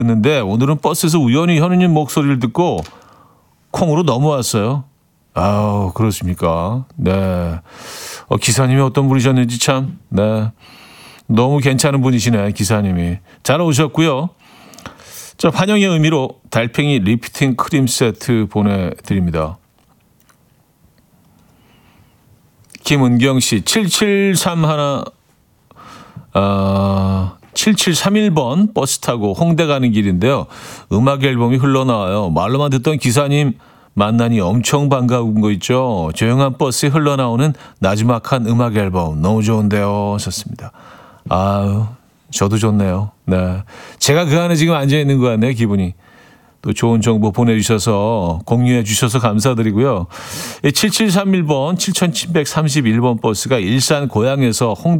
있는데 오늘은 버스에서 우연히 현우님 목소리를 듣고 콩으로 넘어왔어요. 아우, 그렇습니까? 네. 기사님이 어떤 분이셨는지 참, 네. 너무 괜찮은 분이시네, 기사님이. 잘 오셨고요. 자, 환영의 의미로 달팽이 리프팅 크림 세트 보내드립니다. 김은경 씨, 7731번 버스 타고 홍대 가는 길인데요. 음악 앨범이 흘러나와요. 말로만 듣던 기사님 만나니 엄청 반가운 거 있죠. 조용한 버스에 흘러나오는 나지막한 음악 앨범 너무 좋은데요. 하셨습니다. 아유, 저도 좋네요. 네, 제가 그 안에 지금 앉아 있는 것 같네요. 기분이. 또 좋은 정보 보내주셔서 공유해 주셔서 감사드리고요. 7731번 7731번 버스가 일산 고양에서 홍대